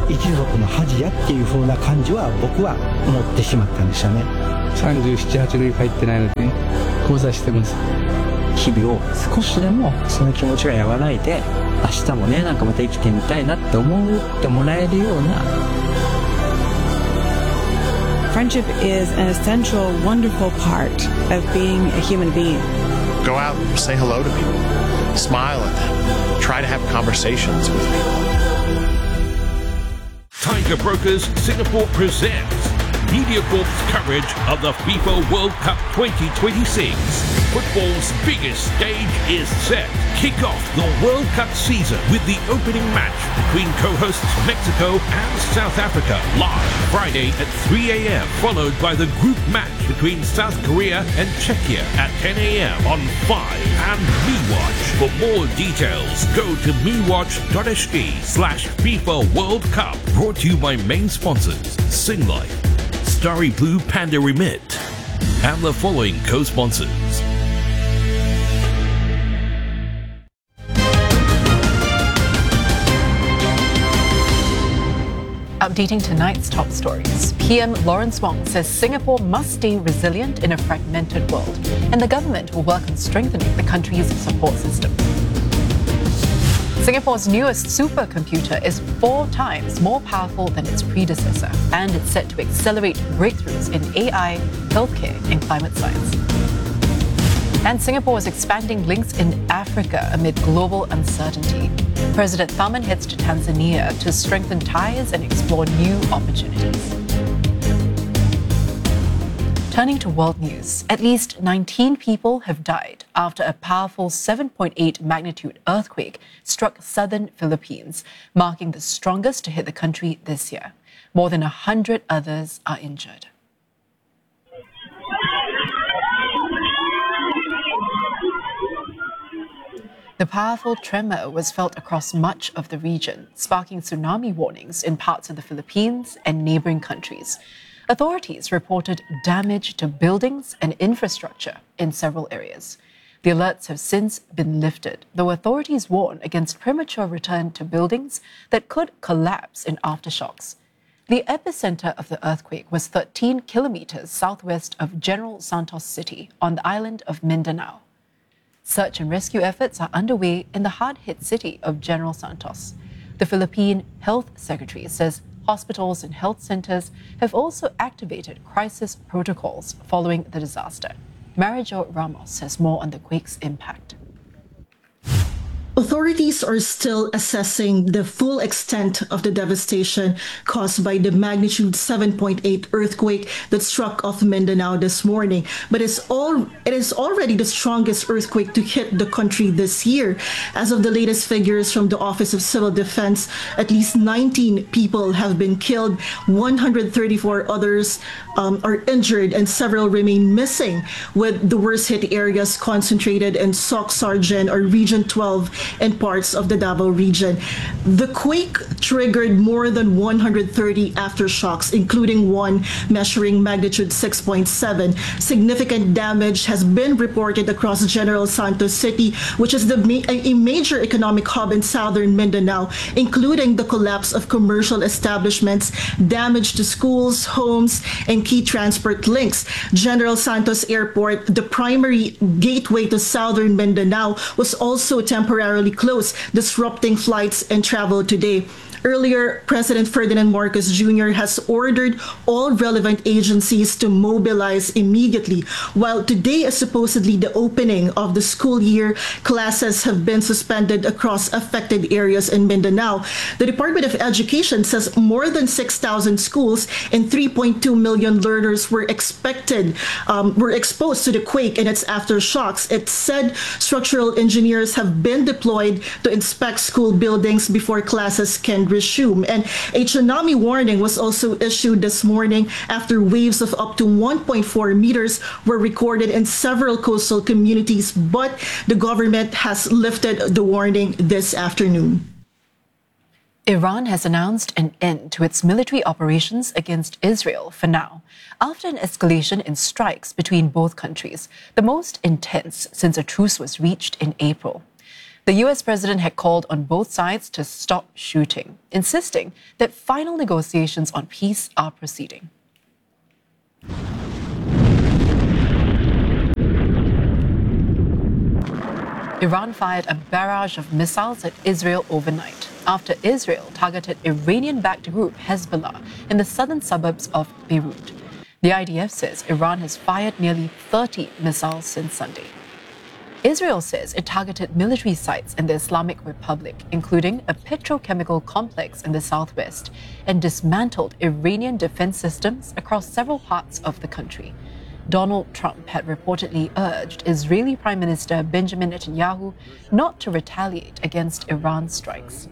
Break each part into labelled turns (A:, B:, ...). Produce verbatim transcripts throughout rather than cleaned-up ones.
A: 一族の恥やっていう風な感じは僕は思ってしまったんでしたね。
B: さんじゅうなな、はちねん帰ってないので交差してます。
C: 日々を少しでもその気持ちが和らいで、明日もねなんかまた生きてみたいなって思ってもらえるような。
D: Friendship is an essential, wonderful part of being a human being.
E: Go out, say hello to people, smile at them, try to have conversations with people.
F: Tiger Brokers Singapore presents MediaCorp's coverage of the FIFA World Cup twenty twenty-six. Football's biggest stage is set. Kick off the World Cup season with the opening match between co-hosts Mexico and South Africa live Friday at three a.m. followed by the group match between South Korea and Czechia at ten a.m. on five and MeWatch. For more details, go to mewatch.sg slash FIFA World Cup. Brought to you by main sponsors Singlife, Starry Blue Panda Remit, and the following co-sponsors.
G: Updating tonight's top stories. P M Lawrence Wong says Singapore must stay resilient in a fragmented world, and the government will work on strengthening the country's support system. Singapore's newest supercomputer is four times more powerful than its predecessor, and it's set to accelerate breakthroughs in A I, healthcare, and climate science. And Singapore is expanding links in Africa amid global uncertainty. President Tharman heads to Tanzania to strengthen ties and explore new opportunities. Turning to world news, at least nineteen people have died after a powerful seven point eight magnitude earthquake struck southern Philippines, marking the strongest to hit the country this year. More than one hundred others are injured. The powerful tremor was felt across much of the region, sparking tsunami warnings in parts of the Philippines and neighboring countries. Authorities reported damage to buildings and infrastructure in several areas. The alerts have since been lifted, though authorities warn against premature return to buildings that could collapse in aftershocks. The epicenter of the earthquake was thirteen kilometers southwest of General Santos City on the island of Mindanao. Search and rescue efforts are underway in the hard-hit city of General Santos. The Philippine Health Secretary says hospitals and health centers have also activated crisis protocols following the disaster. Marijo Ramos has more on the quake's impact.
H: Authorities are still assessing the full extent of the devastation caused by the magnitude seven point eight earthquake that struck off Mindanao this morning. But it's all, it is already the strongest earthquake to hit the country this year. As of the latest figures from the Office of Civil Defense, at least nineteen people have been killed, one hundred thirty-four others um, are injured, and several remain missing, with the worst hit areas concentrated in Soc Sargen or Region twelve and parts of the Davao region. The quake triggered more than one hundred thirty aftershocks, including one measuring magnitude six point seven. Significant damage has been reported across General Santos City, which is the ma a major economic hub in southern Mindanao, including the collapse of commercial establishments, damage to schools, homes, and key transport links. General Santos Airport, the primary gateway to southern Mindanao, was also temporarily closed, disrupting flights and travel today. Earlier, President Ferdinand Marcos Junior has ordered all relevant agencies to mobilize immediately. While today is supposedly the opening of the school year, classes have been suspended across affected areas in Mindanao. The Department of Education says more than six thousand schools and three point two million learners were expected, um, were exposed to the quake and its aftershocks. It said structural engineers have been deployed to inspect school buildings before classes can resume. And a tsunami warning was also issued this morning after waves of up to one point four meters were recorded in several coastal communities, but the government has lifted the warning this afternoon.
G: Iran has announced an end to its military operations against Israel for now, after an escalation in strikes between both countries, the most intense since a truce was reached in April. The U S president had called on both sides to stop shooting, insisting that final negotiations on peace are proceeding. Iran fired a barrage of missiles at Israel overnight after Israel targeted Iranian-backed group Hezbollah in the southern suburbs of Beirut. The I D F says Iran has fired nearly thirty missiles since Sunday. Israel says it targeted military sites in the Islamic Republic, including a petrochemical complex in the southwest, and dismantled Iranian defense systems across several parts of the country. Donald Trump had reportedly urged Israeli Prime Minister Benjamin Netanyahu not to retaliate against Iran's strikes.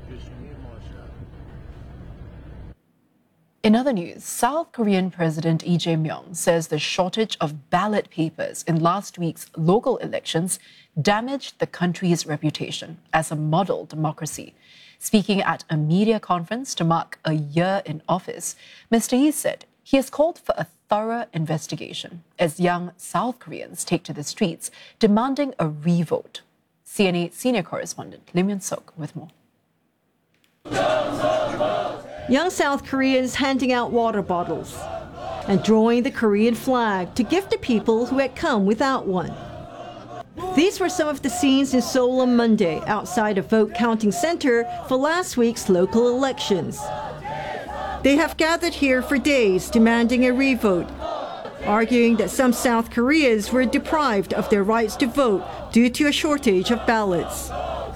G: In other news, South Korean President Lee Jae-myung says the shortage of ballot papers in last week's local elections damaged the country's reputation as a model democracy. Speaking at a media conference to mark a year in office, Mister Lee said he has called for a thorough investigation as young South Koreans take to the streets demanding a revote. C N A senior correspondent Lim Yun-suk with more.
I: Young South Koreans handing out water bottles and drawing the Korean flag to gift to people who had come without one. These were some of the scenes in Seoul on Monday outside a vote counting center for last week's local elections. They have gathered here for days demanding a revote, arguing that some South Koreans were deprived of their rights to vote due to a shortage of ballots.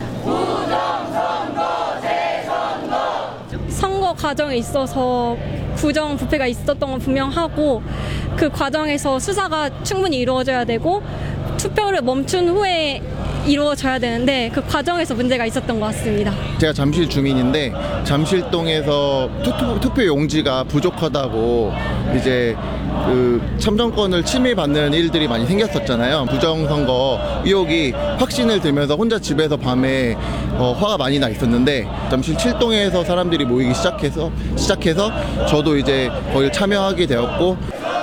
J: 선거 과정에 있어서 부정 부패가 있었던 건 분명하고 그 과정에서 수사가 충분히 이루어져야 되고 투표를 멈춘 후에 이루어져야 되는데 그 과정에서 문제가 있었던 것 같습니다.
K: 제가 잠실 주민인데 잠실동에서 투표, 투표 용지가 부족하다고 이제 그 참정권을 침해받는 일들이 많이 생겼었잖아요. 부정선거 의혹이 확신을 들면서 혼자 집에서 밤에 어, 화가 많이 나 있었는데 잠실 칠동에서 사람들이 모이기 시작해서 시작해서 저도 이제 거기 참여하게 되었고.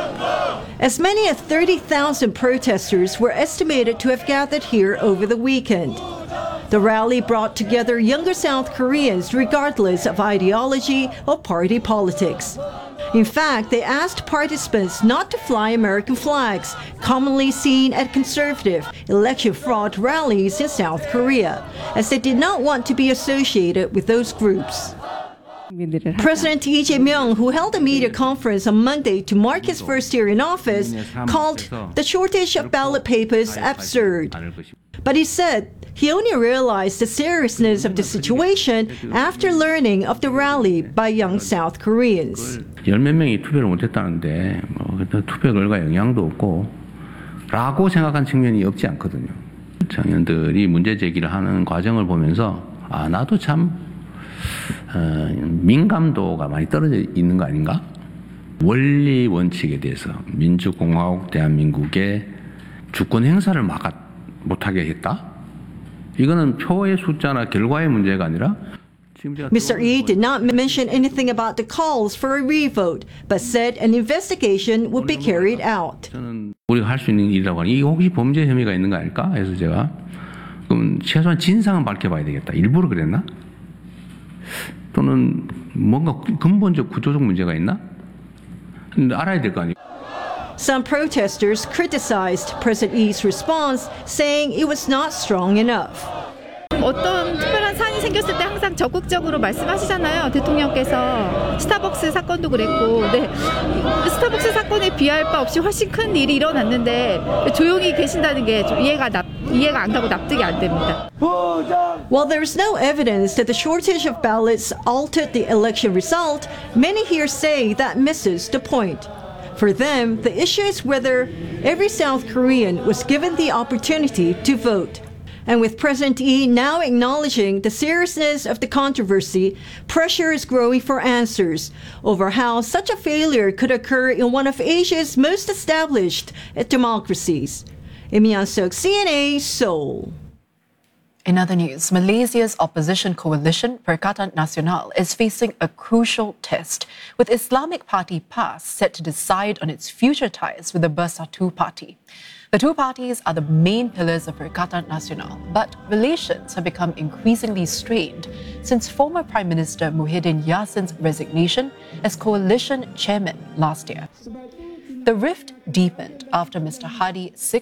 I: As many as thirty thousand protesters were estimated to have gathered here over the weekend. The rally brought together younger South Koreans regardless of ideology or party politics. In fact, they asked participants not to fly American flags, commonly seen at conservative election fraud rallies in South Korea, as they did not want to be associated with those groups. President Lee Jae-myung, who held a media conference on Monday to mark his first year in office, called the shortage of ballot papers absurd. But he said he only realized the seriousness of the situation after learning of the rally by young South Koreans.
L: 열 몇 명이 투표를 못했다는데 뭐 투표 결과 영향도 없고 라고 생각한 측면이 없지 않거든요. 청년들이 문제 제기를 하는 과정을 보면서 아 나도 참 어, 민감도가 많이 떨어져 있는 거 아닌가? 원리 원칙에 대해서 민주공화국 대한민국의 주권 행사를 막아 못하게 했다? 이거는 표의 숫자나 결과의 문제가 아니라
I: Mister Lee did not mention anything about the calls for a revote, but said an investigation would be carried out.
L: 저는 우리가 할 수 있는 일이라고 하니 이게 혹시 범죄 혐의가 있는 거 아닐까? 해서 제가 그럼 최소한 진상은 밝혀봐야 되겠다. 일부러 그랬나? 또는 뭔가 근본적 구조적 문제가 있나? 근데 알아야 될 거 아니에요.
I: Some protesters criticized President Lee's response, saying it was not strong enough.
M: 어떤 특별한 사안이 생겼을 때 항상 적극적으로 말씀하시잖아요. 대통령께서 스타벅스 사건도 그랬고, 네, 스타벅스 사건에 비할 바 없이 훨씬 큰 일이 일어났는데 조용히 계신다는 게 좀 이해가 납, 이해가 안 가고 납득이 안 됩니다.
I: While there is no evidence that the shortage of ballots altered the election result, many here say that misses the point. For them, the issue is whether every South Korean was given the opportunity to vote. And with President Lee now acknowledging the seriousness of the controversy, pressure is growing for answers over how such a failure could occur in one of Asia's most established democracies. Lim Yun-suk, C N A, Seoul.
G: In other news, Malaysia's opposition coalition, Perikatan Nasional, is facing a crucial test, with Islamic Party P A S set to decide on its future ties with the Bersatu Party. The two parties are the main pillars of Perikatan Nasional, but relations have become increasingly strained since former Prime Minister Muhyiddin Yassin's resignation as coalition chairman last year. The rift deepened after Mister Hadi Sikh